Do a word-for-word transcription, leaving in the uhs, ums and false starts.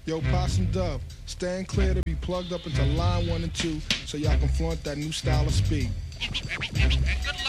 Yo, Possum Dub, stand clear to be plugged up into line one and two so y'all can flaunt that new style of speed. Good